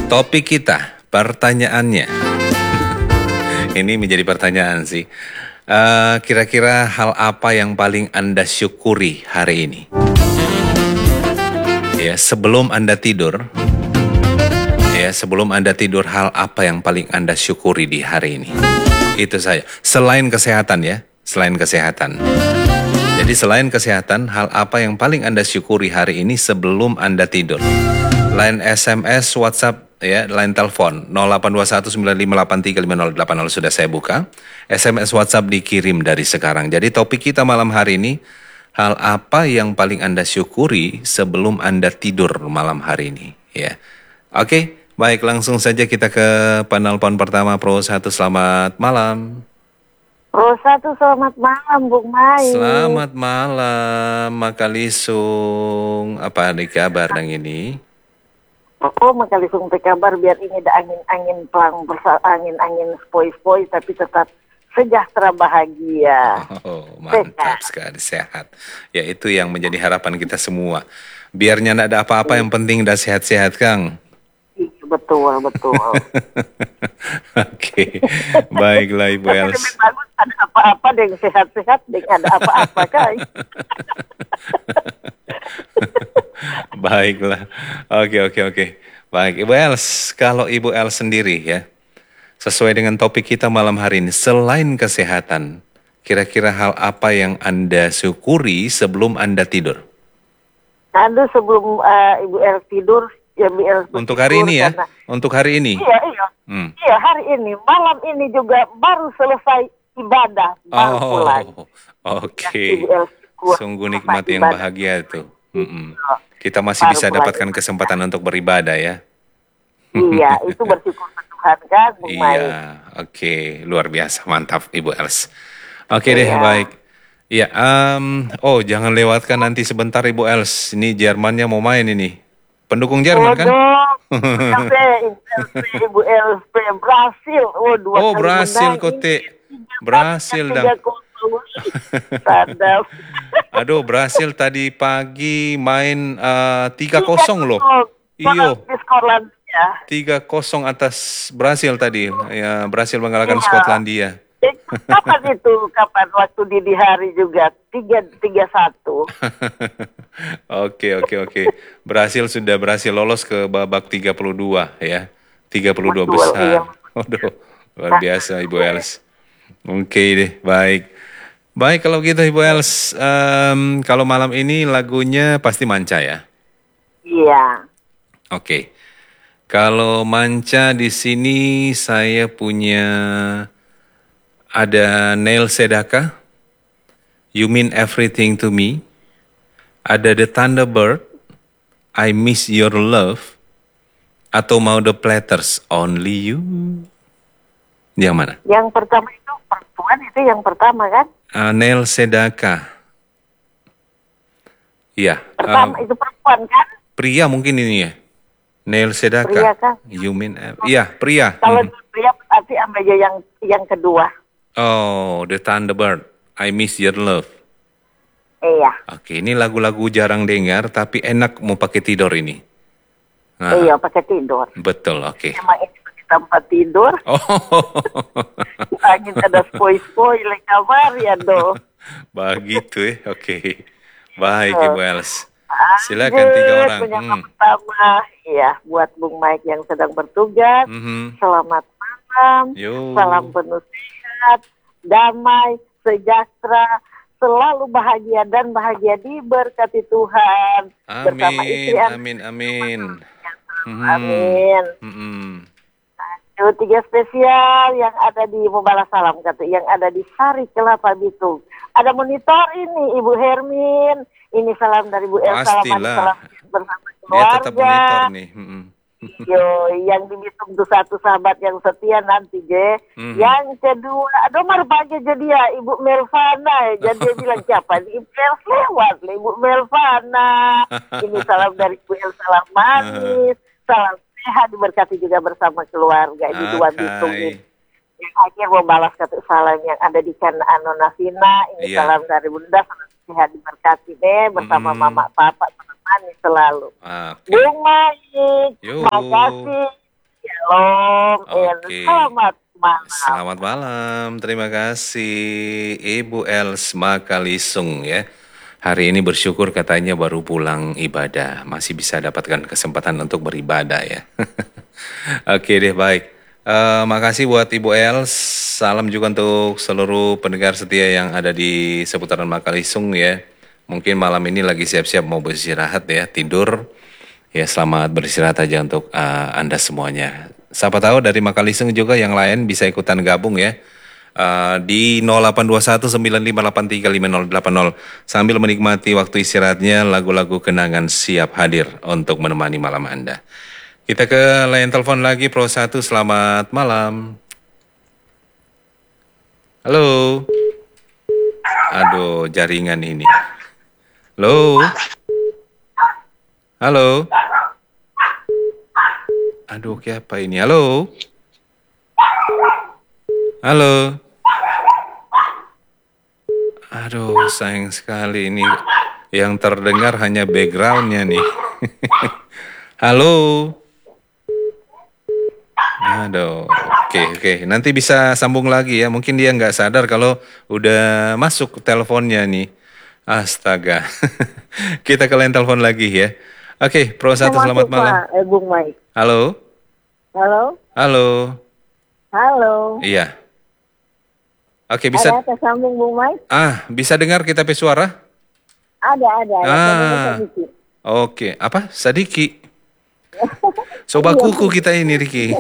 Topik kita, pertanyaannya. Ini menjadi pertanyaan sih. Kira-kira hal apa yang paling Anda syukuri hari ini? Ya, sebelum Anda tidur. Ya, sebelum Anda tidur, hal apa yang paling Anda syukuri di hari ini? Itu saja. Selain kesehatan ya, selain kesehatan. Jadi selain kesehatan, hal apa yang paling Anda syukuri hari ini sebelum Anda tidur? Line SMS, WhatsApp, ya, line telepon 082195835080 sudah saya buka. SMS WhatsApp dikirim dari sekarang. Jadi topik kita malam hari ini, hal apa yang paling Anda syukuri sebelum Anda tidur malam hari ini? Ya, oke, baik, langsung saja kita ke penelpon pertama. Pro 1, selamat malam. Pro 1, selamat malam, Bung Mai. Selamat malam, Makalisung. Apa ada kabar nang ini? Oh, Makalisung kabar biar ini ada angin-angin pelang angin-angin spoi-spoi tapi tetap sejahtera bahagia. Oh, mantap sekali, sehat. Ya, itu yang menjadi harapan kita semua. Biarnya tidak ada apa-apa, yang penting dah sehat-sehat, Kang. Betul. Oke, baiklah Ibu Els. Lebih bagus ada apa-apa dengan sehat-sehat dengan ada apa-apa kan. Baiklah, oke. Baik, Ibu Els, kalau Ibu Els sendiri ya, sesuai dengan topik kita malam hari ini, selain kesehatan, kira-kira hal apa yang Anda syukuri sebelum Anda tidur? Aduh, sebelum Ibu Els tidur, ya Ibu Els untuk hari ini ya? Untuk hari ini? Iya. Iya, hari ini. Malam ini juga baru selesai ibadah. Baru pulang. Oke. Sungguh nikmat yang bahagia itu. Kita masih bisa dapatkan kesempatan untuk beribadah ya? Iya, itu bersyukur Tuhan kan, Bung Mai. Iya, oke. Luar biasa, mantap Ibu Els. Oke deh, baik. Ya, jangan lewatkan nanti sebentar Ibu Els. Ini Jermannya mau main ini. Pendukung Jerman kan? Ibu LSP Brasil. Oh, Brasil kote. Brasil dah. Aduh, Brasil tadi pagi main 3-0 loh. Iyo. 3-0 atas Brasil tadi. Ya, Brasil mengalahkan Skotlandia. Kapan itu? Kapan waktu di hari juga 3-1. Oke. Sudah berhasil lolos ke babak 32 ya. 32 besar. Waduh, luar biasa Ibu Els. Oke deh, baik. Baik kalau gitu Ibu Els, kalau malam ini lagunya pasti Manca ya? Iya. Oke. Kalau Manca di sini saya punya ada Neil Sedaka, You Mean Everything to Me. Ada The Thunderbird, I Miss Your Love. Atau mau The Platters, Only You. Yang mana? Yang pertama itu perempuan, itu yang pertama kan? Neil Sedaka. Iya. Pertama itu perempuan kan? Pria mungkin ini ya. Neil Sedaka. Pria kan? You Mean Iya, pria. Kalau pria berarti ambil yang kedua. Oh, The Thunderbird, I Miss Your Love. Iya. Oke, ini lagu-lagu jarang dengar, tapi enak mau pakai tidur ini. Nah, iya, pakai tidur. Betul, oke. Emang ini pakai tempat tidur. Oh. Angin ada spoi-spoi, le kamar ya do. Begitu ya, oke. Baik Ibu Els. Silakan 3 orang. Pertama, iya, buat Bung Mike yang sedang bertugas. Selamat malam. Salam penuh sehat, damai, sejahtera, selalu bahagia dan bahagia diberkati Tuhan. Bersama istri. Amin. Amin. Tiga spesial yang ada di Membalas Salam, yang ada di Sari Kelapa Bitung. Ada monitor ini Ibu Hermin. Ini salam dari Bu El. Salam bersama keluarga. Dia tetap monitor nih. Yo, yang di Bitung tuh satu sahabat yang setia nanti, Yang kedua, aduh marpanya jadi ya Ibu Melvana. Jadi dia bilang siapa? Ibu El lewat, Ibu Melvana. Ini salam dari Bu El, salam manis, salam sehat, diberkati juga bersama keluarga di dua Bitung ini. Yang akhir membalas kata salam yang ada di Kanaan Nona Vina. Ini salam dari Bunda, salam sehat diberkati deh bersama mama papa. Manis selalu. Bung Maik, makasih Shalom. Oke. Selamat malam. Selamat malam, terima kasih Ibu Els Makalisung ya. Hari ini bersyukur katanya baru pulang ibadah, masih bisa dapatkan kesempatan untuk beribadah ya. Oke deh, baik. Makasih buat Ibu Els, salam juga untuk seluruh pendengar setia yang ada di seputaran Makalisung ya. Mungkin malam ini lagi siap-siap mau beristirahat ya, tidur. Ya selamat beristirahat aja untuk Anda semuanya. Siapa tahu dari Makaliseng juga yang lain bisa ikutan gabung ya. Di 082195835080 sambil menikmati waktu istirahatnya, lagu-lagu kenangan siap hadir untuk menemani malam Anda. Kita ke line telepon lagi Pro 1, selamat malam. Halo. Aduh, jaringan ini. Halo. Halo. Aduh, apa ini? Halo. Halo. Aduh, sayang sekali ini. Yang terdengar hanya backgroundnya nih. Halo. Aduh, oke. Nanti bisa sambung lagi ya. Mungkin dia nggak sadar kalau udah masuk teleponnya nih. Astaga. Kita ke line telepon lagi ya. Oke, Pro 1 selamat malam. Bung Mike. Halo. Halo. Halo. Halo. Iya. Oke, bisa. Ada tersambung Bung Mike? Bisa dengar kita pe suara? Ada. Oke. Apa? Sadiki. Sobat kuku kita ini, Riki.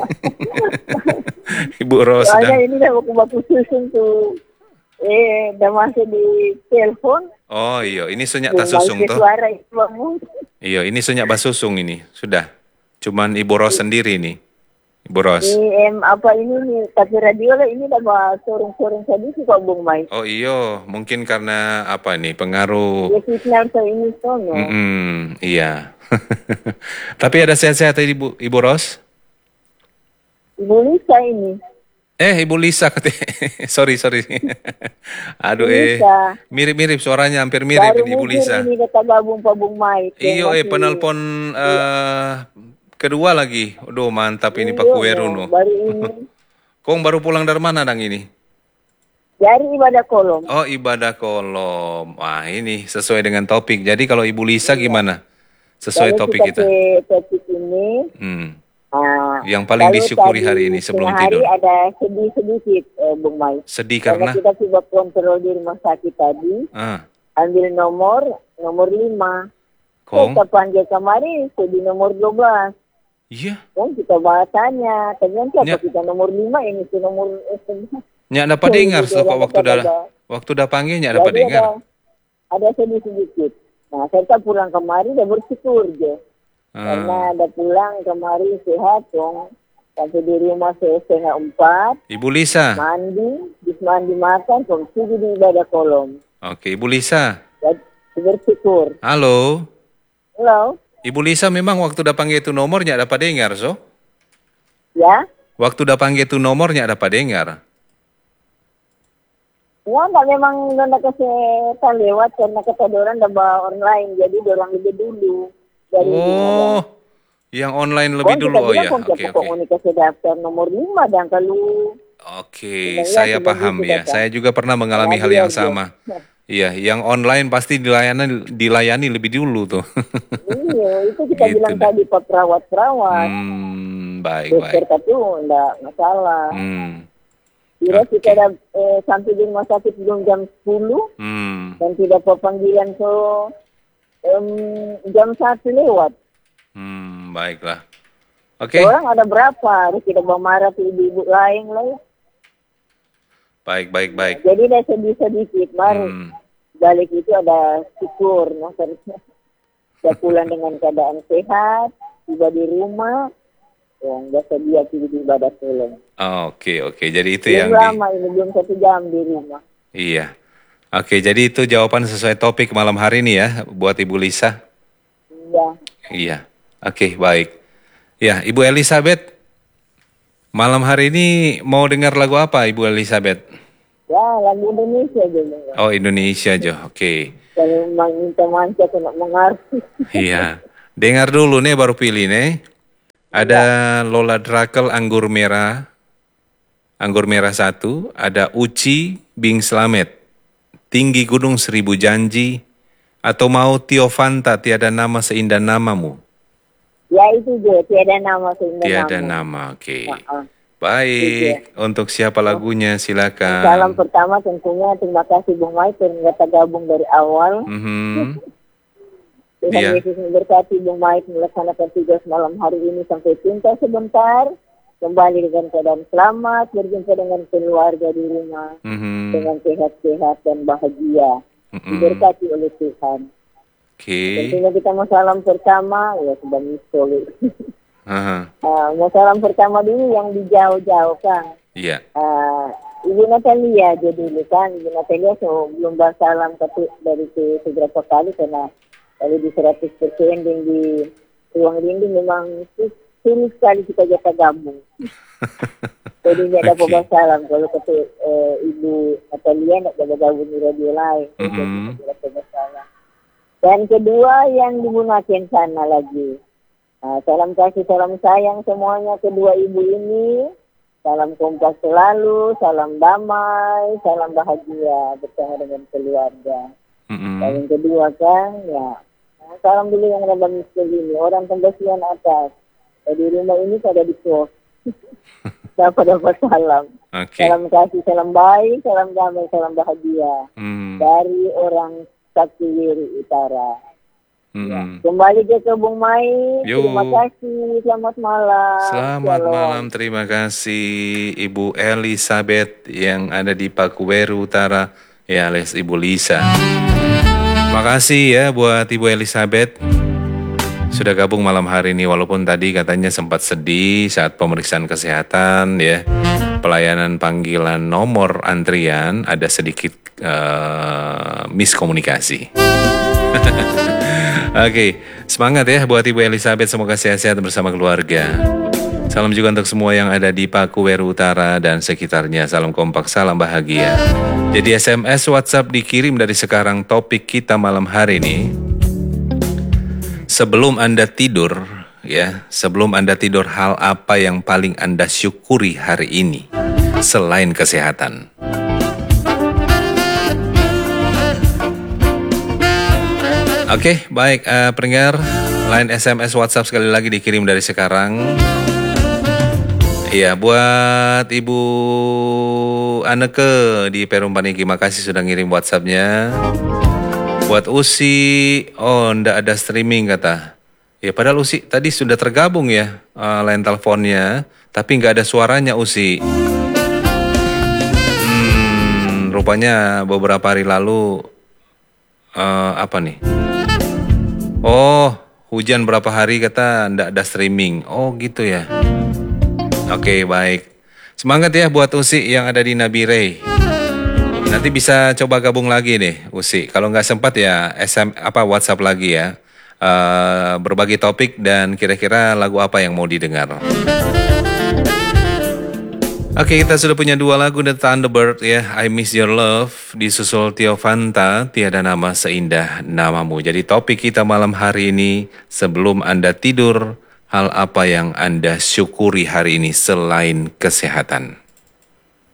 Ibu Ros. Soalnya ini udah baku susun tuh. Udah masuk di telepon. Oh iya, ini sunyak tak susung tuh. Suara itu bangun. Iya, ini sunyak basusung ini. Sudah. Cuman Ibu Ros sendiri nih. Ibu Ros. Apa ini nih, tapi radio lah ini udah sorong-sorong sedikit kok Bung Mai. Oh iya, mungkin karena apa nih, pengaruh. Ya signal saya ini sono. Iya. Tapi ada sehat-sehat Ibu Ros? Ibu Lisa ini. Ibu Lisa sorry. Aduh Lisa. Mirip-mirip suaranya, hampir mirip ini Ibu Lisa. Ini kata Bung Mai. Iyo penelpon kedua lagi. Aduh mantap ini Pak Kueruno. Baru ini. Kong baru pulang dari mana dang ini? Dari Ibadah Kolom. Oh Ibadah Kolom. Wah ini sesuai dengan topik. Jadi kalau Ibu Lisa gimana? Sesuai topik kita. Topik ini. Yang paling disyukuri hari ini sebelum tidur. Hari ada sedih sedikit Bung Mai. Sedih karena kita coba kontrol di rumah sakit tadi. Ambil nomor 5. Kita panggil kemarin sedih nomor 12. Iya. Kan kita bahasanya. Ternyata apa kita nomor 5 ini itu nomor. Nyak dapat dengar so kok waktu udah panggil nyak dapat dengar. Ada sedih sedikit. Nah saya pulang kemarin udah bersyukur je. Karena ada pulang kemarin sehat dong. Sampai di rumah saya 3:30. Ibu Lisa. Mandi makan, kongsi di Ibadah Kolom. Oke, Ibu Lisa. Bersyukur. Halo. Halo. Ibu Lisa memang waktu udah panggil itu nomornya dapat dengar, so? Ya? Waktu udah panggil itu nomornya dapat dengar. Ya, enggak memang nggak kesehatan lewat karena kata orang udah bawa online, jadi orang lebih dulu. Yang online lebih dulu, ya. Oke. Komunikasi daftar nomor 5 dan kalau. Oke, saya paham ya. Saya juga pernah mengalami hal yang sama. Iya, yang online pasti dilayani lebih dulu tuh. Iya, itu kita gitu bilang tadi Pak perawat. Baik. Dokter itu enggak masalah. Kira kita ada sampai di rumah sakit belum jam 10. Dan tidak panggilan jam 1 lewat. Baiklah. Oke. Orang ada berapa? Harus kita bawa marah ke ibu-ibu lain lah. Baik. Jadi ada sedikit baru. Balik itu ada syukur. Saya pulang dengan keadaan sehat, tiba di rumah, yang biasa dia di Ibadah Kolom. Oke. Jadi itu yang lama ini belum 1 jam di rumah. Iya. Oke, jadi itu jawaban sesuai topik malam hari ini ya, buat Ibu Lisa. Iya. Oke, baik. Ya, Ibu Elizabeth, malam hari ini mau dengar lagu apa Ibu Elizabeth? Ya, lagu Indonesia juga. Oh, Indonesia aja. Oke. Kalau minta manca kena mengerti. Iya. Dengar dulu nih baru pilih nih. Ada Lola Drakel anggur merah 1, ada Uci Bing Slamet, Tinggi Gunung Seribu Janji, atau mau Tio Fanta Tiada Nama Seindah Namamu? Ya itu je, tiada nama seindah Tiada namamu. nama, oke. Uh-uh. Baik, untuk siapa lagunya silakan. Salam pertama tentunya terima kasih Bung Mai yang tergabung dari awal. Tuhan Iya. Yesus memberkati Bung Mai melaksanakan tugas malam hari ini sampai cinta sebentar. Kembali dengan keadaan selamat, berjumpa dengan keluarga di rumah, dengan sehat-sehat dan bahagia. Diberkati oleh Tuhan. Oke. Tentunya kita mau salam pertama, ya sudah misol. Mau salam pertama dulu yang di jauh-jauh kan. Iya. Ibu Natalia aja dulu kan. Ibu Natalia belum bersalam dari beberapa kali karena kalau di 100% yang di ruang rindu memang sulit sekali kita jatah gabung. Jadi tidak dapat bersalam. Kalau kata Ibu Natalia tidak gabung di radio lain. Jadi tidak dapat bersalam. Dan kedua yang digunakan sana lagi. Salam kasih, salam sayang semuanya kedua ibu ini. Salam kompak selalu, salam damai, salam bahagia bersama dengan keluarga. Dan yang kedua kan, ya salam dulu yang ada miskin ini. Orang pembersihan atas. Di rumah ini pada di kos. Dapat salam. Salam kasih, salam baik, salam damai, salam bahagia. Dari orang Saktiwiri Utara. Ya. Kembali ke Bung Mai. Terima kasih. Selamat malam. Selamat malam. Terima kasih Ibu Elizabeth yang ada di Pakuweru Utara. Ya, alias Ibu Lisa. Makasih ya buat Ibu Elizabeth sudah gabung malam hari ini, walaupun tadi katanya sempat sedih saat pemeriksaan kesehatan ya. Pelayanan panggilan nomor antrian ada sedikit miskomunikasi. Oke, semangat ya buat Ibu Elizabeth, semoga sehat-sehat bersama keluarga. Salam juga untuk semua yang ada di Pakuweru Utara dan sekitarnya. Salam kompak, salam bahagia. Jadi SMS WhatsApp dikirim dari sekarang. Topik kita malam hari ini, sebelum Anda tidur, ya, sebelum Anda tidur, hal apa yang paling Anda syukuri hari ini selain kesehatan? Oke, baik, pendengar, line SMS WhatsApp sekali lagi dikirim dari sekarang. Iya, buat Ibu Aneke di Perum Paniki, makasih sudah ngirim WhatsApp-nya. Buat Usi, ndak ada streaming kata. Ya padahal Usi tadi sudah tergabung ya line teleponnya, tapi nggak ada suaranya Usi. Rupanya beberapa hari lalu apa nih? Oh, hujan berapa hari kata ndak ada streaming. Oh gitu ya. Oke, baik. Semangat ya buat Usi yang ada di Nabire. Nanti bisa coba gabung lagi nih, Usi. Kalau nggak sempat ya WhatsApp lagi ya. Berbagi topik dan kira-kira lagu apa yang mau didengar. Oke, kita sudah punya 2 lagu The Thunderbird ya, I Miss Your Love, disusul Tio Fanta, Tiada Nama Seindah Namamu. Jadi topik kita malam hari ini, sebelum Anda tidur, hal apa yang Anda syukuri hari ini selain kesehatan?